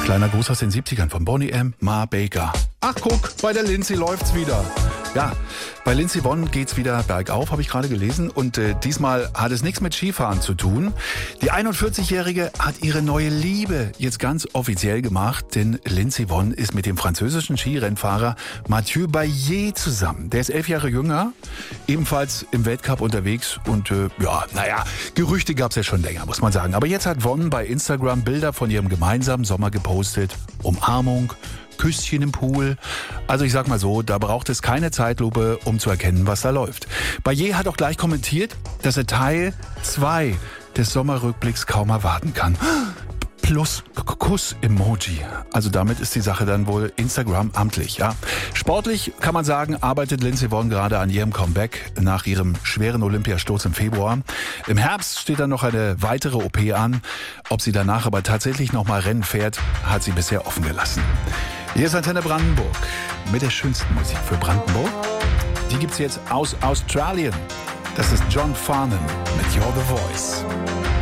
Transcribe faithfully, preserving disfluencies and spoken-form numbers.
Kleiner Gruß aus den siebzigern von Boney M. Ma Baker. Ach guck, bei der Lindsay läuft's wieder. Ja, bei Lindsay Vonn geht's wieder bergauf, habe ich gerade gelesen. Und äh, diesmal hat es nichts mit Skifahren zu tun. Die einundvierzigjährige hat ihre neue Liebe jetzt ganz offiziell gemacht. Denn Lindsay Vonn ist mit dem französischen Skirennfahrer Mathieu Baillet zusammen. Der ist elf Jahre jünger, ebenfalls im Weltcup unterwegs. Und äh, ja, naja, Gerüchte gab's ja schon länger, muss man sagen. Aber jetzt hat Vonn bei Instagram Bilder von ihrem gemeinsamen Sommer gepostet. Umarmung, Küsschen im Pool. Also ich sag mal so, da braucht es keine Zeitlupe, um zu erkennen, was da läuft. Baillet hat auch gleich kommentiert, dass er Teil zwei des Sommerrückblicks kaum erwarten kann. Plus Kuss-Emoji. Also damit ist die Sache dann wohl Instagram amtlich, ja. Sportlich kann man sagen, arbeitet Lindsay Vonn gerade an ihrem Comeback nach ihrem schweren Olympiasturz im Februar. Im Herbst steht dann noch eine weitere O P an. Ob sie danach aber tatsächlich nochmal Rennen fährt, hat sie bisher offen gelassen. Hier ist Antenne Brandenburg mit der schönsten Musik für Brandenburg. Die gibt's jetzt aus Australien. Das ist John Farnham mit You're the Voice.